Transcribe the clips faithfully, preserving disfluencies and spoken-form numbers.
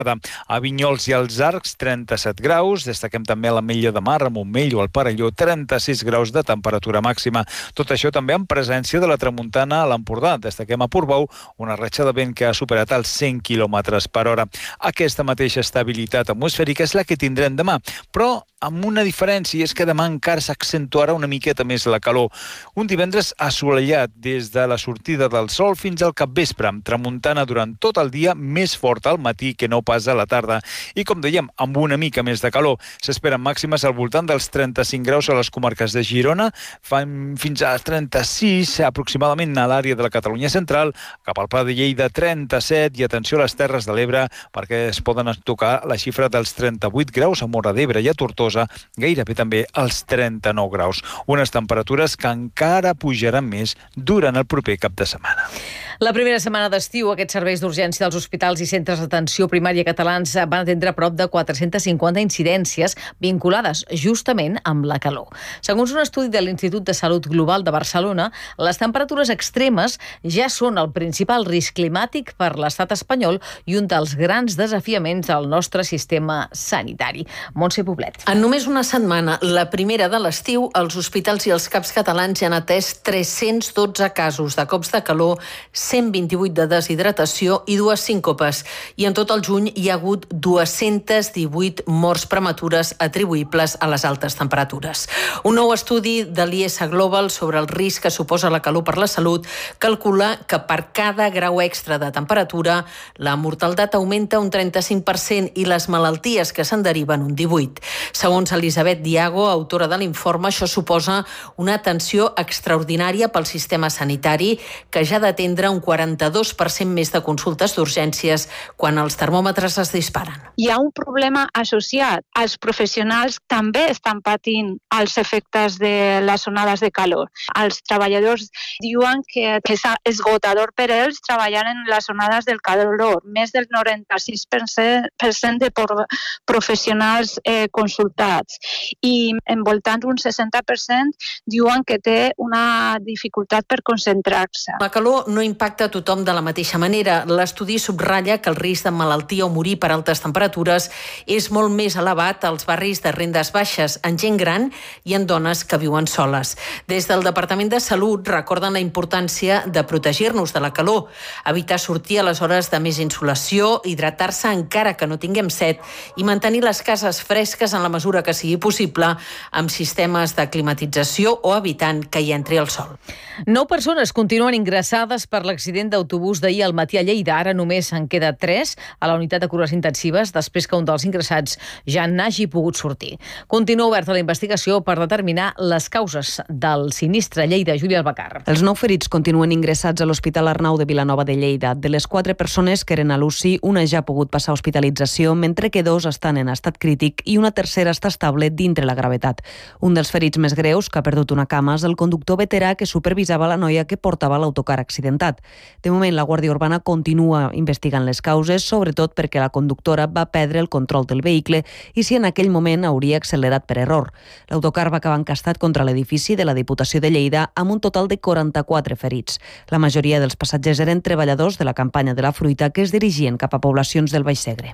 A Vinyols i els Arcs, trenta-set graus. Destaquem també a l'Ametlla de Mar, a Montmell o al Perelló, trenta-sis graus de temperatura màxima. Tot això també en presència de la tramuntana a l'Empordà. Destaquem a Portbou una ratxa de vent que ha superat els cent quilòmetres per hora. Aquesta mateixa estabilitat atmosfèrica és la que tindrem demà, però amb una diferència, i és que demà encara s'accentuarà una miqueta més la calor. Un divendres assolellat des de la sortida del sol fins al capvespre, amb tramuntana durant tot el dia, més forta al matí que no pas a la tarda. I com dèiem, amb una mica més de calor. S'esperen màximes al voltant dels trenta-cinc graus a les comarques de Girona, fins a trenta-sis aproximadament a l'àrea de la Catalunya central, cap al Pla de Lleida trenta-set, i atenció a les Terres de l'Ebre, perquè es poden tocar la xifra dels trenta-vuit graus a Móra d'Ebre i a Tortosa, gairebé també als trenta-nou graus. Unes temperatures que encara pujaran més durant el proper cap de setmana. La primera setmana d'estiu, aquests serveis d'urgència dels hospitals i centres d'atenció primària catalans van atendre prop de quatre-centes cinquanta incidències vinculades justament amb la calor. Segons un estudi de l'Institut de Salut Global de Barcelona, les temperatures extremes ja són el principal risc climàtic per l'estat espanyol i un dels grans desafiaments del nostre sistema sanitari. Montse Poblet. En només una setmana, la primera de l'estiu, els hospitals i els CAPs catalans ja han atès tres-cents dotze casos de cops de calor, cent vint-i-vuit de deshidratació i dues síncopes. I en tot el juny hi ha hagut dues-centes divuit morts prematures atribuïbles a les altes temperatures. Un nou estudi de l'I S Global sobre el risc que suposa la calor per la salut calcula que per cada grau extra de temperatura la mortaldat augmenta un trenta-cinc per cent i les malalties que se'n deriven un divuit. Segons Elisabet Diago, autora de l'informe, això suposa una atenció extraordinària pel sistema sanitari que ja ha d'atendre un quaranta-dos per cent més de consultes d'urgències quan els termòmetres es disparen. Hi ha un problema associat. Els professionals també estan patint els efectes de les onades de calor. Els treballadors diuen que és esgotador per ells treballar en les onades del calor. Més del noranta-sis per cent de professionals eh, consultats. I envoltant un seixanta per cent diuen que té una dificultat per concentrar-se. La calor no impacta a tothom de la mateixa manera. L'estudi subratlla que el risc de malaltia o morir per altes temperatures és molt més elevat als barris de rendes baixes, en gent gran i en dones que viuen soles. Des del Departament de Salut recorden la importància de protegir-nos de la calor, evitar sortir a les hores de més insolació, hidratar-se encara que no tinguem set i mantenir les cases fresques en la mesura que sigui possible amb sistemes de climatització o evitant que hi entri el sol. Nou persones continuen ingressades per l'accident d'autobús d'ahir al matí a Lleida. Ara només en queda tres a la unitat de cures intensives després que un dels ingressats ja n'hagi pogut sortir. Continua oberta la investigació per determinar les causes del sinistre. Lleida, Júlia Albacar. Els nou ferits continuen ingressats a l'Hospital Arnau de Vilanova de Lleida. De les quatre persones que eren a l'U C I, una ja ha pogut passar a hospitalització, mentre que dos estan en estat crític i una tercera està estable dintre la gravetat. Un dels ferits més greus, que ha perdut una cama, és el conductor veterà que supervisava la noia que portava l'autocar accidentat. De moment, la Guàrdia Urbana continua investigant les causes, sobretot perquè la conductora va perdre el control del vehicle i si en aquell moment hauria accelerat per error. L'autocar va acabar encastat contra l'edifici de la Diputació de Lleida amb un total de quaranta-quatre ferits. La majoria dels passatgers eren treballadors de la campanya de la fruita que es dirigien cap a poblacions del Baix Segre.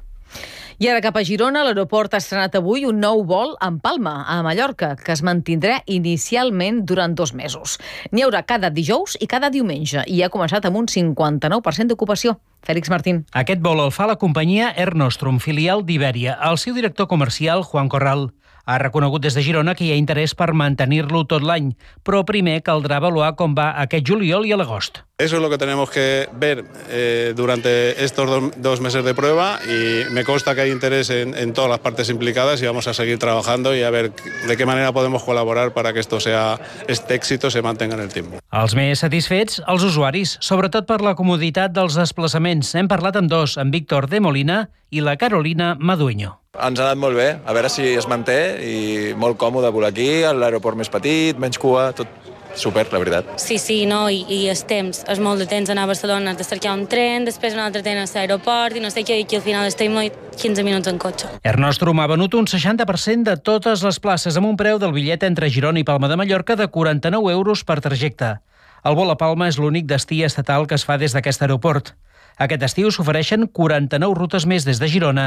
I ara cap a Girona, l'aeroport ha estrenat avui un nou vol en Palma, a Mallorca, que es mantindrà inicialment durant dos mesos. N'hi haurà cada dijous i cada diumenge i ha començat amb un cinquanta-nou per cent d'ocupació. Fèlix Martín. Aquest vol el fa la companyia Air Nostrum, filial d'Ibèria. El seu director comercial, Juan Corral, ha reconegut des de Girona que hi ha interès per mantenir-lo tot l'any, però primer caldrà avaluar com va aquest juliol i a l'agost. Eso es lo que tenemos que ver eh, durante estos do, dos meses de prueba y me consta que hay interés en, en todas las partes implicadas y vamos a seguir trabajando y a ver de qué manera podemos colaborar para que esto sea, este éxito se mantenga en el tiempo. Els més satisfets, els usuaris, sobretot per la comoditat dels desplaçaments. Hem parlat amb dos, amb Víctor de Molina i la Carolina Madueño. Ens ha anat molt bé, a veure si es manté i molt còmode volar aquí, l'aeroport més petit, menys cua, tot super, la veritat. Sí, sí, no, i, i el temps, és molt de temps anar a Barcelona, has de cercar un tren, després un altre tren a l'aeroport i no sé què, i aquí al final estem quinze minuts en cotxe. Air Nostrum ha venut un seixanta per cent de totes les places amb un preu del bitllet entre Girona i Palma de Mallorca de quaranta-nou euros per trajecte. El vol a Palma és l'únic destí estatal que es fa des d'aquest aeroport. Aquest estiu s'ofereixen quaranta-nou rutes més des de Girona